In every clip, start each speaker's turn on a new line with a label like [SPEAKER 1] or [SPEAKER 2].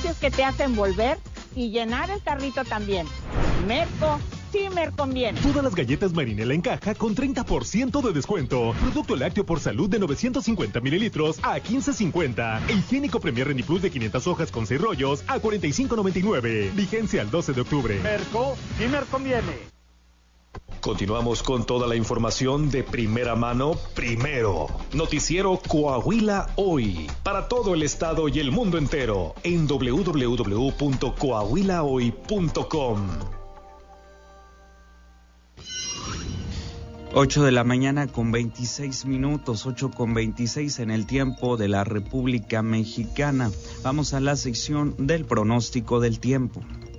[SPEAKER 1] precios que te hacen volver y llenar el carrito también. Merco, sí me conviene.
[SPEAKER 2] Todas las galletas Marinela en caja con 30% de descuento. Producto lácteo por salud de 950 mililitros a $15.50. E higiénico Premier Reniplus de 500 hojas con 6 rollos a $45.99. Vigencia al 12 de octubre.
[SPEAKER 3] Merco, sí me conviene.
[SPEAKER 4] Continuamos con toda la información de primera mano, primero. Noticiero Coahuila Hoy. Para todo el estado y el mundo entero. En www.coahuilahoy.com.
[SPEAKER 5] 8 de la mañana con 26 minutos, 8 con 26 en el tiempo de la República Mexicana. Vamos a la sección del pronóstico del tiempo.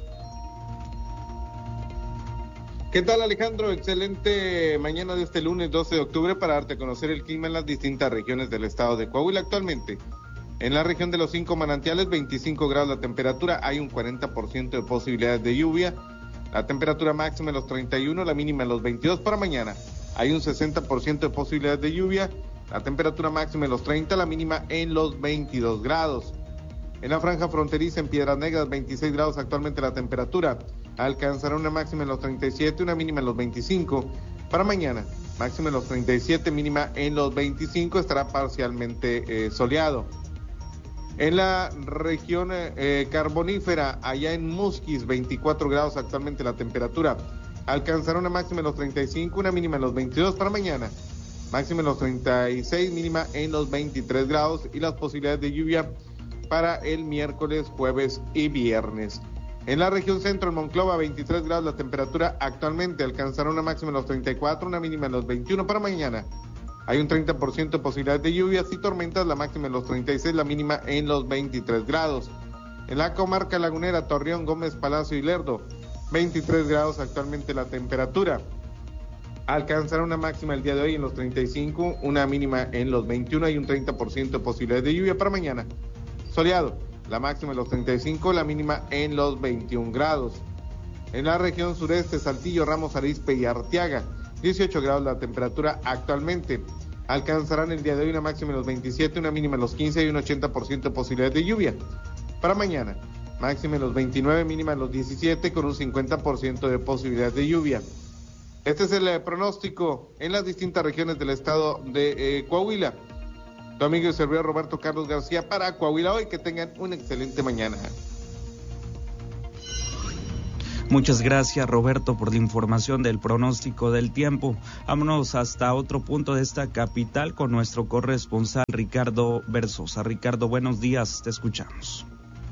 [SPEAKER 6] ¿Qué tal, Alejandro? Excelente mañana de este lunes 12 de octubre para darte a conocer el clima en las distintas regiones del estado de Coahuila. Actualmente, en la región de los 5 manantiales, 25 grados la temperatura, hay un 40% de posibilidades de lluvia. La temperatura máxima en los 31, la mínima en los 22 para mañana. Hay un 60% de posibilidades de lluvia. La temperatura máxima en los 30, la mínima en los 22 grados. En la franja fronteriza en Piedras Negras, 26 grados actualmente la temperatura. Alcanzará una máxima en los 37, una mínima en los 25. Para mañana, máxima en los 37, mínima en los 25, estará parcialmente soleado. En la región carbonífera, allá en Musquis, 24 grados actualmente la temperatura. Alcanzará una máxima en los 35, una mínima en los 22 para mañana. Máxima en los 36, mínima en los 23 grados y las posibilidades de lluvia para el miércoles, jueves y viernes. En la región centro, en Monclova, 23 grados la temperatura actualmente. Alcanzará una máxima en los 34, una mínima en los 21 para mañana. Hay un 30% de posibilidades de lluvias y tormentas, la máxima en los 36, la mínima en los 23 grados. En la comarca lagunera, Torreón, Gómez, Palacio y Lerdo, 23 grados actualmente la temperatura. Alcanzará una máxima el día de hoy en los 35, una mínima en los 21, hay un 30% de posibilidades de lluvia para mañana. Soleado, la máxima en los 35, la mínima en los 21 grados. En la región sureste, Saltillo, Ramos Arizpe y Arteaga, 18 grados la temperatura actualmente. Alcanzarán el día de hoy una máxima en los 27, una mínima en los 15 y un 80% de posibilidades de lluvia. Para mañana, máxima en los 29, mínima en los 17 con un 50% de posibilidades de lluvia. Este es el pronóstico en las distintas regiones del estado de Coahuila. Tu amigo y servidor Roberto Carlos García para Coahuila Hoy. Que tengan una excelente mañana.
[SPEAKER 5] Muchas gracias, Roberto, por la información del pronóstico del tiempo. Vámonos hasta otro punto de esta capital con nuestro corresponsal Ricardo Versosa. Ricardo, buenos días, te escuchamos.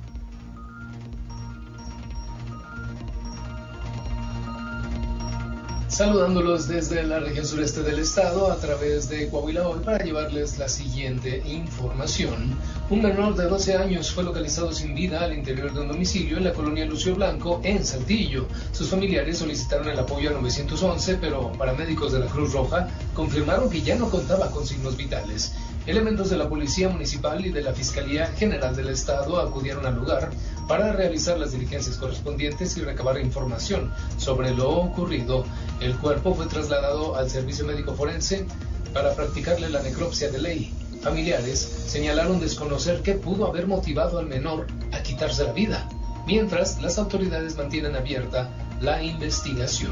[SPEAKER 7] Saludándolos desde la región sureste del estado a través de Coahuila Hoy para llevarles la siguiente información. Un menor de 12 años fue localizado sin vida al interior de un domicilio en la colonia Lucio Blanco, en Saltillo. Sus familiares solicitaron el apoyo a 911, pero paramédicos de la Cruz Roja confirmaron que ya no contaba con signos vitales. Elementos de la Policía Municipal y de la Fiscalía General del Estado acudieron al lugar para realizar las diligencias correspondientes y recabar información sobre lo ocurrido. El cuerpo fue trasladado al Servicio Médico Forense para practicarle la necropsia de ley. Familiares señalaron desconocer qué pudo haber motivado al menor a quitarse la vida, mientras las autoridades mantienen abierta la investigación.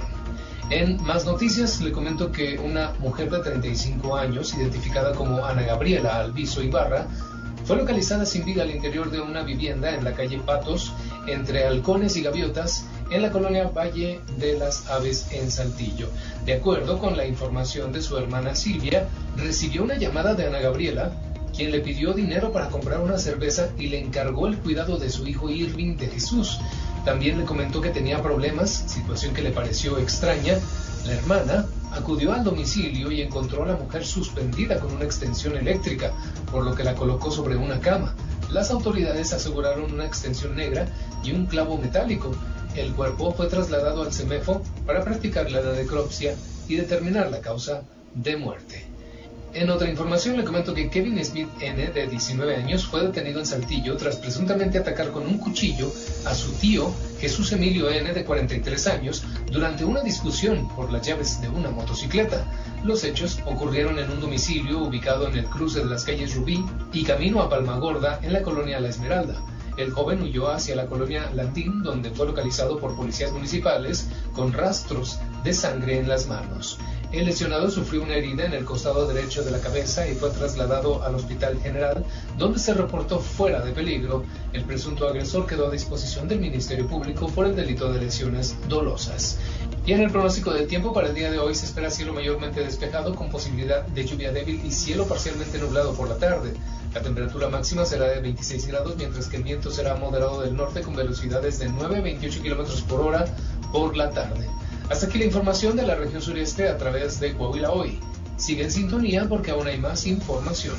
[SPEAKER 7] En más noticias, le comento que una mujer de 35 años, identificada como Ana Gabriela Alviso Ibarra, fue localizada sin vida al interior de una vivienda en la calle Patos, entre Halcones y Gaviotas, en la colonia Valle de las Aves en Saltillo. De acuerdo con la información de su hermana Silvia, recibió una llamada de Ana Gabriela, quien le pidió dinero para comprar una cerveza y le encargó el cuidado de su hijo Irving de Jesús. También le comentó que tenía problemas, situación que le pareció extraña. La hermana acudió al domicilio y encontró a la mujer suspendida con una extensión eléctrica, por lo que la colocó sobre una cama. Las autoridades aseguraron una extensión negra y un clavo metálico. El cuerpo fue trasladado al CEMEFO para practicarle la necropsia y determinar la causa de muerte. En otra información le comento que Kevin Smith N., de 19 años, fue detenido en Saltillo tras presuntamente atacar con un cuchillo a su tío Jesús Emilio N., de 43 años, durante una discusión por las llaves de una motocicleta. Los hechos ocurrieron en un domicilio ubicado en el cruce de las calles Rubí y camino a Palmagorda, en la colonia La Esmeralda. El joven huyó hacia la colonia Landín, donde fue localizado por policías municipales con rastros de sangre en las manos. El lesionado sufrió una herida en el costado derecho de la cabeza y fue trasladado al Hospital General, donde se reportó fuera de peligro. El presunto agresor quedó a disposición del Ministerio Público por el delito de lesiones dolosas. Y en el pronóstico del tiempo para el día de hoy se espera cielo mayormente despejado con posibilidad de lluvia débil y cielo parcialmente nublado por la tarde. La temperatura máxima será de 26 grados, mientras que el viento será moderado del norte con velocidades de 9 a 28 kilómetros por hora por la tarde. Hasta aquí la información de la región sureste a través de Coahuila Hoy. Sigue en sintonía porque aún hay más información.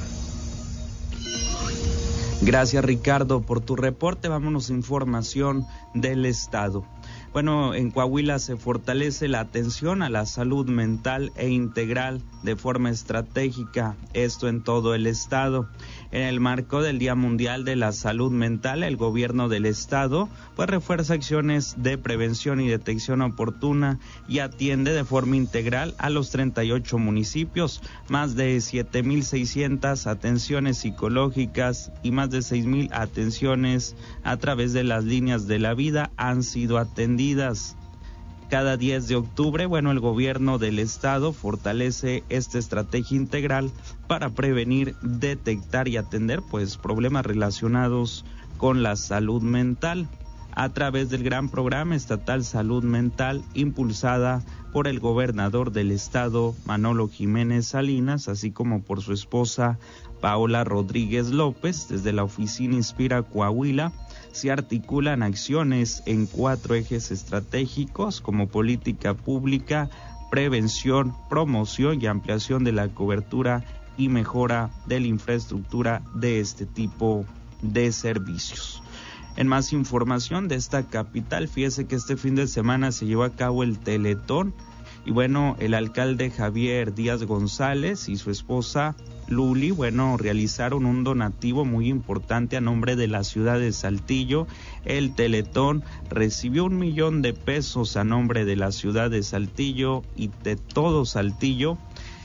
[SPEAKER 5] Gracias, Ricardo, por tu reporte. Vámonos a información del estado. Bueno, en Coahuila se fortalece la atención a la salud mental e integral de forma estratégica, esto en todo el estado. En el marco del Día Mundial de la Salud Mental, el gobierno del estado pues refuerza acciones de prevención y detección oportuna y atiende de forma integral a los 38 municipios, más de 7,600 atenciones psicológicas y más de 6,000 atenciones a través de las líneas de la vida han sido atendidas. Cada 10 de octubre, el gobierno del estado fortalece esta estrategia integral para prevenir, detectar y atender problemas relacionados con la salud mental a través del gran programa estatal Salud Mental impulsada por el gobernador del estado Manolo Jiménez Salinas, así como por su esposa Paola Rodríguez López. Desde la oficina Inspira Coahuila se articulan acciones en 4 ejes estratégicos como política pública, prevención, promoción y ampliación de la cobertura y mejora de la infraestructura de este tipo de servicios. En más información de esta capital, fíjese que este fin de semana se llevó a cabo el Teletón y el alcalde Javier Díaz González y su esposa Luli, realizaron un donativo muy importante a nombre de la ciudad de Saltillo. El Teletón recibió 1 millón de pesos a nombre de la ciudad de Saltillo y de todo Saltillo.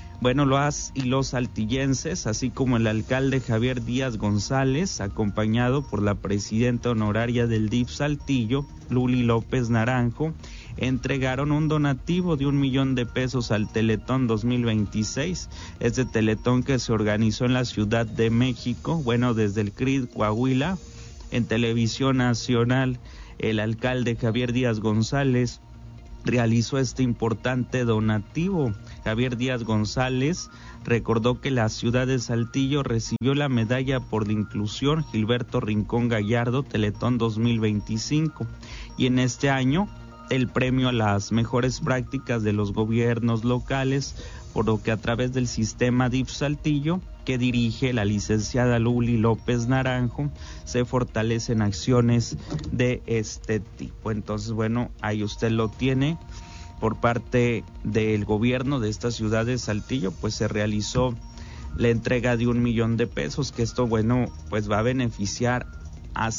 [SPEAKER 5] Los saltillenses, así como el alcalde Javier Díaz González, acompañado por la presidenta honoraria del DIF Saltillo, Luli López Naranjo, entregaron un donativo de 1 millón de pesos al Teletón 2026. Este Teletón que se organizó en la Ciudad de México, desde el CRID Coahuila, en Televisión Nacional, el alcalde Javier Díaz González realizó este importante donativo. Javier Díaz González recordó que la ciudad de Saltillo recibió la medalla por la inclusión Gilberto Rincón Gallardo Teletón 2025 y en este año el premio a las mejores prácticas de los gobiernos locales, por lo que a través del sistema DIF Saltillo que dirige la licenciada Luli López Naranjo se fortalecen acciones de este tipo. Entonces, ahí usted lo tiene. Por parte del gobierno de esta ciudad de Saltillo, se realizó la entrega de 1 millón de pesos, que esto, va a beneficiar a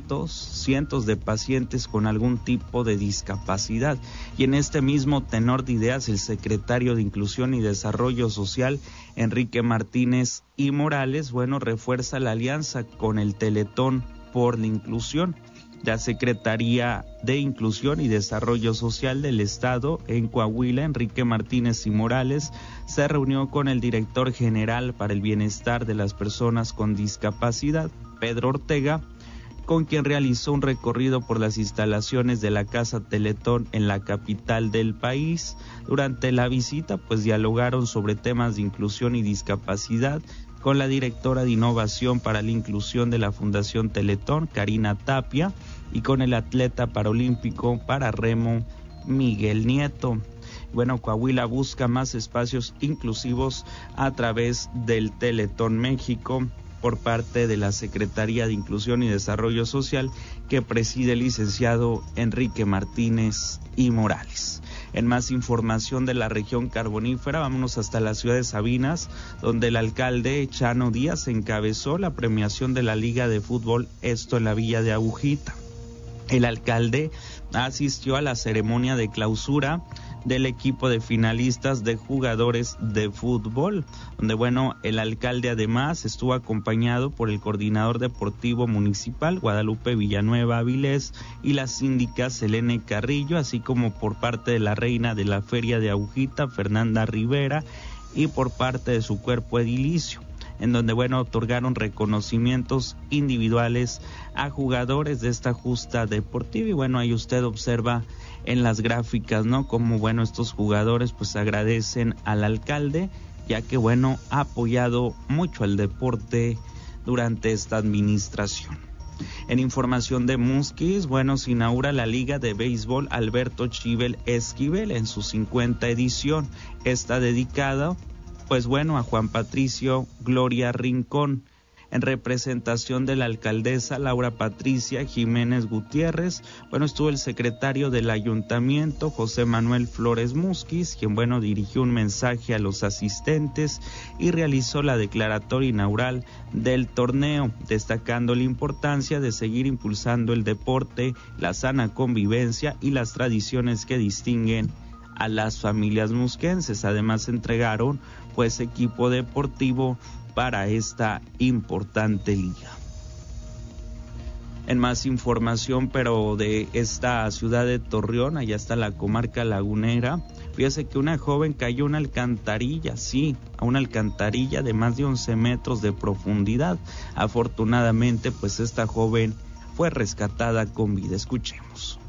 [SPEAKER 5] cientos de pacientes con algún tipo de discapacidad. Y en este mismo tenor de ideas, el secretario de Inclusión y Desarrollo Social, Enrique Martínez y Morales, refuerza la alianza con el Teletón por la Inclusión. La Secretaría de Inclusión y Desarrollo Social del Estado en Coahuila, Enrique Martínez y Morales, se reunió con el director general para el bienestar de las personas con discapacidad, Pedro Ortega, con quien realizó un recorrido por las instalaciones de la Casa Teletón en la capital del país. Durante la visita, dialogaron sobre temas de inclusión y discapacidad con la directora de Innovación para la Inclusión de la Fundación Teletón, Karina Tapia, y con el atleta paralímpico para remo, Miguel Nieto. Coahuila busca más espacios inclusivos a través del Teletón México por parte de la Secretaría de Inclusión y Desarrollo Social que preside el licenciado Enrique Martínez y Morales. En más información de la región carbonífera, vámonos hasta la ciudad de Sabinas, donde el alcalde Chano Díaz encabezó la premiación de la Liga de Fútbol, esto en la Villa de Agujita. El alcalde asistió a la ceremonia de clausura del equipo de finalistas de jugadores de fútbol, donde el alcalde además estuvo acompañado por el coordinador deportivo municipal Guadalupe Villanueva Avilés y la síndica Selene Carrillo, así como por parte de la reina de la Feria de Agujita, Fernanda Rivera, y por parte de su cuerpo edilicio, en donde otorgaron reconocimientos individuales a jugadores de esta justa deportiva. Y ahí usted observa en las gráficas, como estos jugadores pues agradecen al alcalde, ya que ha apoyado mucho al deporte durante esta administración. En información de Musquis, se inaugura la Liga de Béisbol Alberto Chivel Esquivel en su 50 edición. Está dedicada a Juan Patricio Gloria Rincón, en representación de la alcaldesa Laura Patricia Jiménez Gutiérrez. Estuvo el secretario del ayuntamiento, José Manuel Flores Musquiz, quien dirigió un mensaje a los asistentes y realizó la declaratoria inaugural del torneo, destacando la importancia de seguir impulsando el deporte, la sana convivencia y las tradiciones que distinguen a las familias musquenses. Además entregaron equipo deportivo para esta importante liga. En más información, pero de esta ciudad de Torreón, allá está la comarca lagunera, fíjese que una joven cayó a una alcantarilla, a una alcantarilla de más de 11 metros de profundidad. Afortunadamente, esta joven fue rescatada con vida. Escuchemos.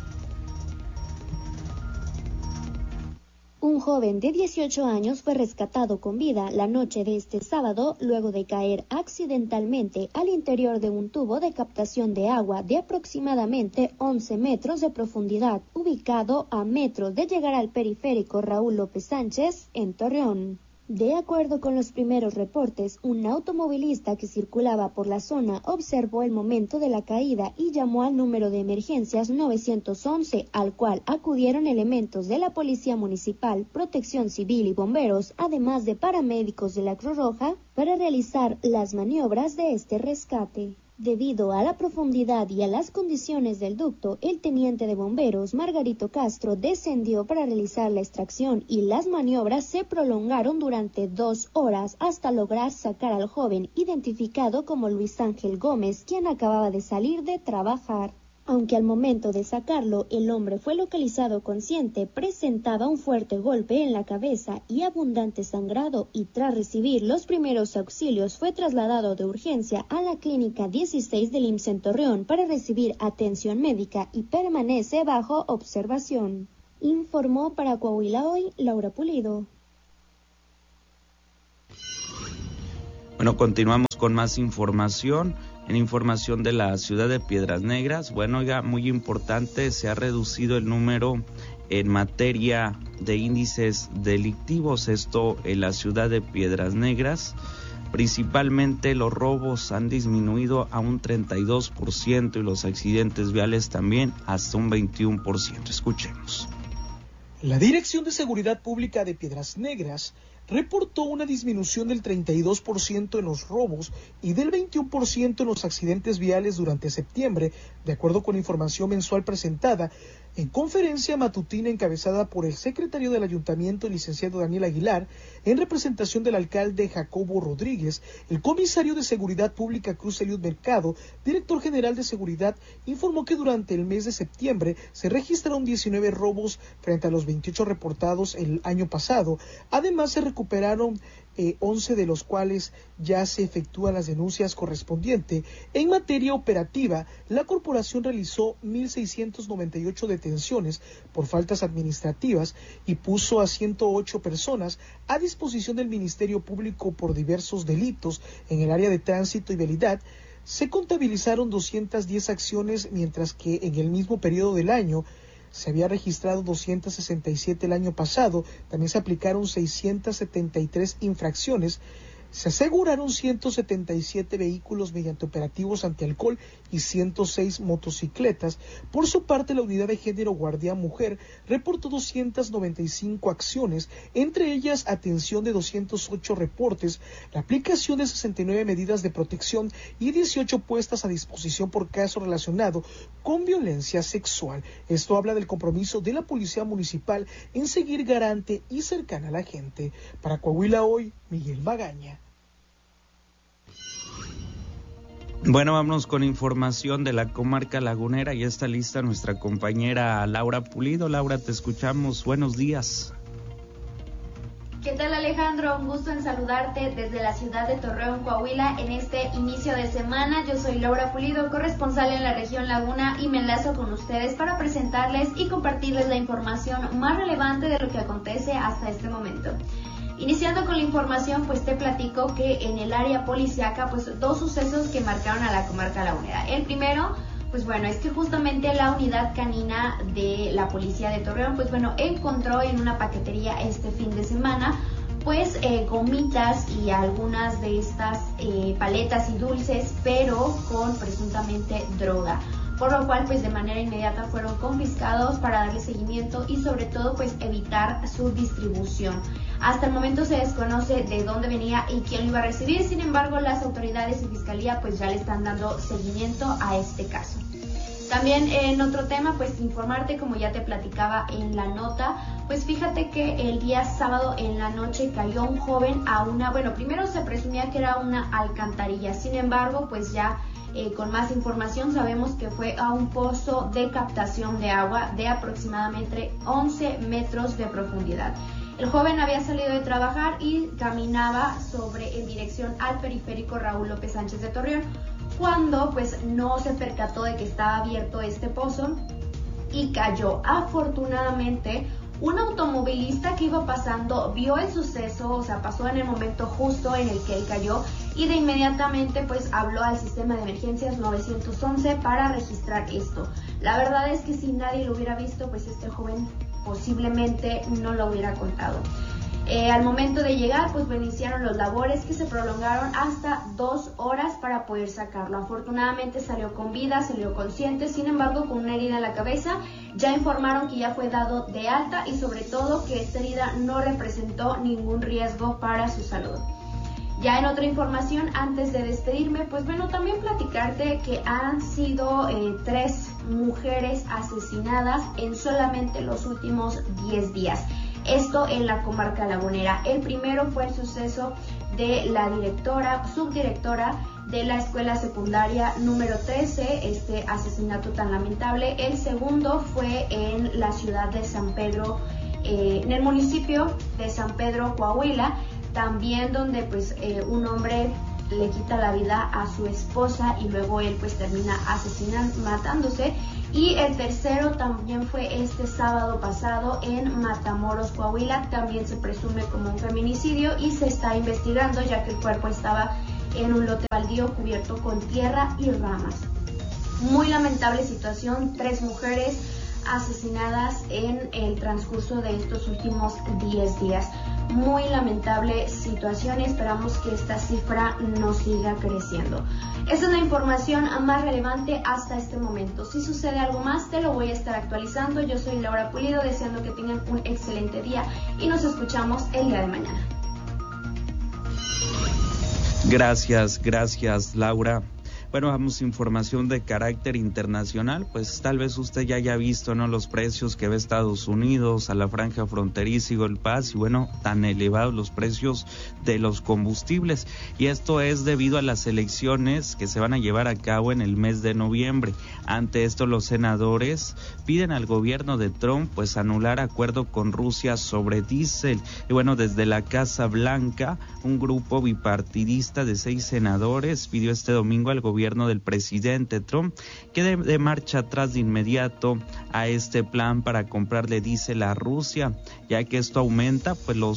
[SPEAKER 8] Un joven de 18 años fue rescatado con vida la noche de este sábado luego de caer accidentalmente al interior de un tubo de captación de agua de aproximadamente 11 metros de profundidad, ubicado a metros de llegar al periférico Raúl López Sánchez en Torreón. De acuerdo con los primeros reportes, un automovilista que circulaba por la zona observó el momento de la caída y llamó al número de emergencias 911, al cual acudieron elementos de la Policía Municipal, Protección Civil y bomberos, además de paramédicos de la Cruz Roja, para realizar las maniobras de este rescate. Debido a la profundidad y a las condiciones del ducto, el teniente de bomberos, Margarito Castro, descendió para realizar la extracción y las maniobras se prolongaron durante 2 horas hasta lograr sacar al joven, identificado como Luis Ángel Gómez, quien acababa de salir de trabajar. Aunque al momento de sacarlo el hombre fue localizado consciente, presentaba un fuerte golpe en la cabeza y abundante sangrado, y tras recibir los primeros auxilios fue trasladado de urgencia a la clínica 16 del IMSS en Torreón para recibir atención médica y permanece bajo observación. Informó para Coahuila Hoy Laura Pulido.
[SPEAKER 5] Continuamos con más información. En información de la ciudad de Piedras Negras, muy importante, se ha reducido el número en materia de índices delictivos, esto en la ciudad de Piedras Negras. Principalmente los robos han disminuido a un 32% y los accidentes viales también hasta un 21%. Escuchemos.
[SPEAKER 9] La Dirección de Seguridad Pública de Piedras Negras reportó una disminución del 32% en los robos y del 21% en los accidentes viales durante septiembre, de acuerdo con información mensual presentada en conferencia matutina encabezada por el secretario del Ayuntamiento, el licenciado Daniel Aguilar, en representación del alcalde Jacobo Rodríguez. El comisario de Seguridad Pública Cruz Eliud Mercado, director general de Seguridad, informó que durante el mes de septiembre se registraron 19 robos frente a los 28 reportados el año pasado. Además, se recuperaron 11 de los cuales ya se efectúan las denuncias correspondientes. En materia operativa, la corporación realizó 1.698 detenciones por faltas administrativas y puso a 108 personas a disposición del Ministerio Público por diversos delitos en el área de tránsito y vialidad. Se contabilizaron 210 acciones, mientras que en el mismo periodo del año se había registrado 267 el año pasado. También se aplicaron 673 infracciones Se aseguraron 177 vehículos mediante operativos antialcohol y 106 motocicletas. Por su parte, la unidad de género Guardián Mujer reportó 295 acciones, entre ellas atención de 208 reportes, la aplicación de 69 medidas de protección y 18 puestas a disposición por caso relacionado con violencia sexual. Esto habla del compromiso de la Policía Municipal en seguir garante y cercana a la gente. Para Coahuila Hoy, Miguel Magaña.
[SPEAKER 5] Bueno, vámonos con información de la comarca lagunera y está lista nuestra compañera Laura Pulido. Laura, te escuchamos. Buenos días.
[SPEAKER 10] ¿Qué tal, Alejandro? Un gusto en saludarte desde la ciudad de Torreón, Coahuila, en este inicio de semana. Yo soy Laura Pulido, corresponsal en la región Laguna, y me enlazo con ustedes para presentarles y compartirles la información más relevante de lo que acontece hasta este momento. Iniciando con la información, pues te platico que en el área policiaca, pues 2 sucesos que marcaron a la comarca lagunera. El primero, pues bueno, es que justamente la unidad canina de la policía de Torreón, pues bueno, encontró en una paquetería este fin de semana, pues gomitas y algunas de estas paletas y dulces, pero con presuntamente droga. Por lo cual, pues de manera inmediata fueron confiscados para darle seguimiento y sobre todo, pues evitar su distribución. Hasta el momento se desconoce de dónde venía y quién lo iba a recibir, sin embargo, las autoridades y fiscalía pues ya le están dando seguimiento a este caso. También en otro tema, pues informarte, como ya te platicaba en la nota, pues fíjate que el día sábado en la noche cayó un joven a primero se presumía que era una alcantarilla, sin embargo, pues ya con más información sabemos que fue a un pozo de captación de agua de aproximadamente 11 metros de profundidad. El joven había salido de trabajar y caminaba en dirección al periférico Raúl López Sánchez de Torreón, cuando pues no se percató de que estaba abierto este pozo y cayó. Afortunadamente, un automovilista que iba pasando vio el suceso, o sea, pasó en el momento justo en el que él cayó y de inmediatamente pues habló al sistema de emergencias 911 para registrar esto. La verdad es que si nadie lo hubiera visto, pues este joven posiblemente no lo hubiera contado. Al momento de llegar, pues iniciaron los labores que se prolongaron hasta 2 horas para poder sacarlo. Afortunadamente salió con vida, salió consciente, sin embargo con una herida en la cabeza. Ya informaron que ya fue dado de alta y sobre todo que esta herida no representó ningún riesgo para su salud. Ya en otra información, antes de despedirme, pues bueno, también platicarte que han sido 3 mujeres asesinadas en solamente los últimos 10 días. Esto en la comarca lagunera. El primero fue el suceso de la subdirectora de la escuela secundaria número 13, este asesinato tan lamentable. El segundo fue en la ciudad de San Pedro, en el municipio de San Pedro, Coahuila, también donde pues un hombre le quita la vida a su esposa y luego él pues termina matándose. Y el tercero también fue este sábado pasado en Matamoros, Coahuila. También se presume como un feminicidio y se está investigando, ya que el cuerpo estaba en un lote baldío cubierto con tierra y ramas. Muy lamentable situación, 3 mujeres asesinadas en el transcurso de estos últimos 10 días. Muy lamentable situación y esperamos que esta cifra no siga creciendo. Esa es la información más relevante hasta este momento. Si sucede algo más, te lo voy a estar actualizando. Yo soy Laura Pulido, deseando que tengan un excelente día y nos escuchamos el día de mañana.
[SPEAKER 5] Gracias, Laura. Bueno, vamos a información de carácter internacional, pues tal vez usted ya haya visto, ¿no?, los precios que ve Estados Unidos a la franja fronteriza y Golden Pass, y bueno, tan elevados los precios de los combustibles, y esto es debido a las elecciones que se van a llevar a cabo en el mes de noviembre. Ante esto, los senadores piden al gobierno de Trump pues anular acuerdo con Rusia sobre diésel, y bueno, desde la Casa Blanca, un grupo bipartidista de 6 senadores pidió este domingo al gobierno del presidente Trump que dé marcha atrás de inmediato a este plan para comprarle diésel a Rusia, ya que esto aumenta pues los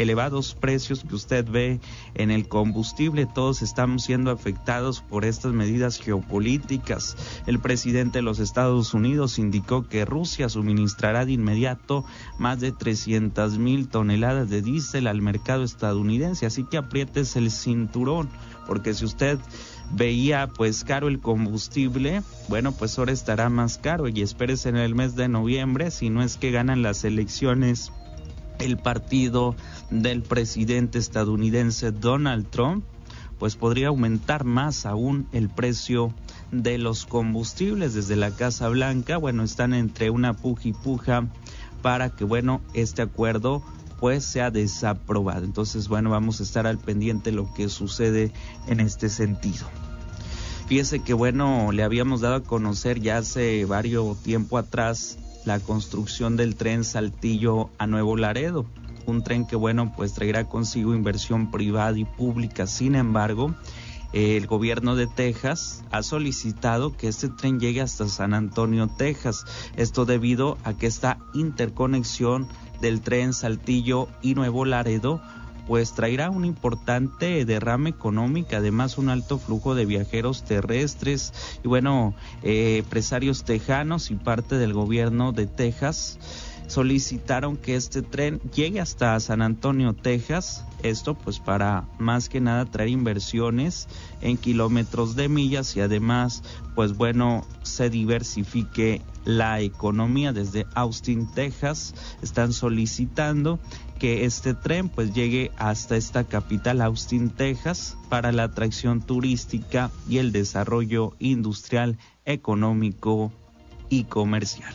[SPEAKER 5] elevados precios que usted ve en el combustible. Todos estamos siendo afectados por estas medidas geopolíticas. El presidente de los Estados Unidos indicó que Rusia suministrará de inmediato más de 300,000 toneladas de diésel al mercado estadounidense, así que aprietes el cinturón, porque si usted veía pues caro el combustible, bueno, pues ahora estará más caro, y espérese en el mes de noviembre, si no es que ganan las elecciones el partido del presidente estadounidense Donald Trump, pues podría aumentar más aún el precio de los combustibles. Desde la Casa Blanca, bueno, están entre una puja y puja para que, bueno, este acuerdo pues sea desaprobado. Entonces, bueno, vamos a estar al pendiente de lo que sucede en este sentido. Fíjese que, bueno, le habíamos dado a conocer ya hace varios tiempo atrás la construcción del tren Saltillo a Nuevo Laredo, un tren que, bueno, pues traerá consigo inversión privada y pública. Sin embargo, el gobierno de Texas ha solicitado que este tren llegue hasta San Antonio, Texas. Esto debido a que esta interconexión del tren Saltillo y Nuevo Laredo pues traerá un importante derrame económico, además un alto flujo de viajeros terrestres. Y bueno, empresarios tejanos y parte del gobierno de Texas solicitaron que este tren llegue hasta San Antonio, Texas. Esto pues para más que nada traer inversiones en kilómetros de millas y además pues bueno, se diversifique la economía. Desde Austin, Texas, están solicitando que este tren pues llegue hasta esta capital, Austin, Texas, para la atracción turística y el desarrollo industrial, económico y comercial.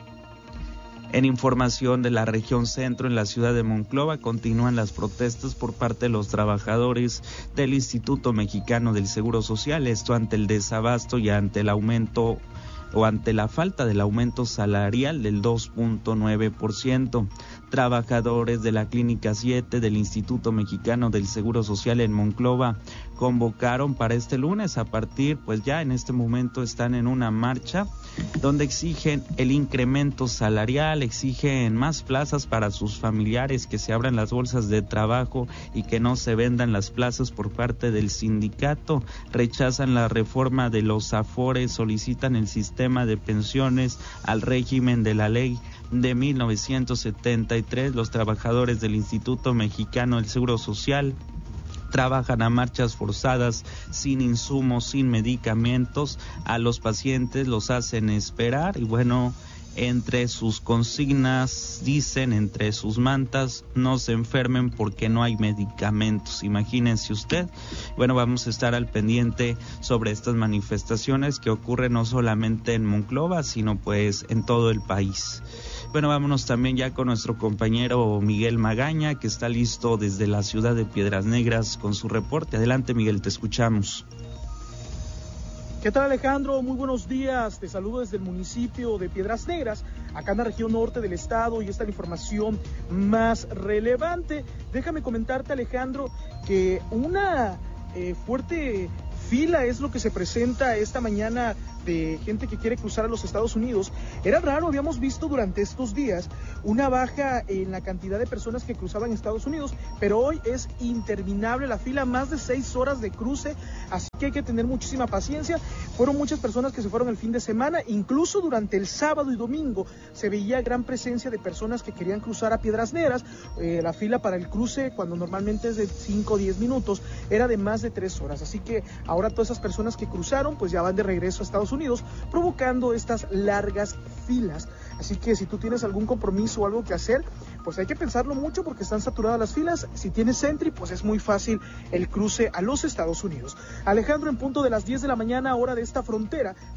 [SPEAKER 5] En información de la región centro, en la ciudad de Monclova, continúan las protestas por parte de los trabajadores del Instituto Mexicano del Seguro Social, esto ante el desabasto y ante el aumento o ante la falta del aumento salarial del 2.9%. Trabajadores de la Clínica 7 del Instituto Mexicano del Seguro Social en Monclova convocaron para este lunes, a partir, pues ya en este momento están en una marcha donde exigen el incremento salarial, exigen más plazas para sus familiares, que se abran las bolsas de trabajo y que no se vendan las plazas por parte del sindicato. Rechazan la reforma de los afores, solicitan el sistema de pensiones al régimen de la ley de 1973. Los trabajadores del Instituto Mexicano del Seguro Social trabajan a marchas forzadas, sin insumos, sin medicamentos. A los pacientes los hacen esperar y bueno, entre sus consignas dicen, entre sus mantas, no se enfermen porque no hay medicamentos. Imagínense usted. Bueno, vamos a estar al pendiente sobre estas manifestaciones que ocurren no solamente en Monclova, sino pues en todo el país. Bueno, vámonos también ya con nuestro compañero Miguel Magaña, que está listo desde la ciudad de Piedras Negras con su reporte. Adelante, Miguel, te escuchamos.
[SPEAKER 9] ¿Qué tal, Alejandro? Muy buenos días. Te saludo desde el municipio de Piedras Negras, acá en la región norte del estado, y esta es la información más relevante. Déjame comentarte, Alejandro, que una fuerte fila es lo que se presenta esta mañana de gente que quiere cruzar a los Estados Unidos. Era raro, habíamos visto durante estos días una baja en la cantidad de personas que cruzaban Estados Unidos, pero hoy es interminable la fila, más de 6 horas de cruce, así que hay que tener muchísima paciencia. Fueron muchas personas que se fueron el fin de semana, incluso durante el sábado y domingo se veía gran presencia de personas que querían cruzar a Piedras Negras. La fila para el cruce, cuando normalmente es de 5 o 10 minutos, era de más de 3 horas, así que ahora todas esas personas que cruzaron pues ya van de regreso a Estados Unidos, provocando estas largas filas. Así que si tú tienes algún compromiso o algo que hacer, pues hay que pensarlo mucho porque están saturadas las filas. Si tienes Sentry, pues es muy fácil el cruce a los Estados Unidos. Alejandro, en punto de las 10 de la mañana, hora de esta frontera,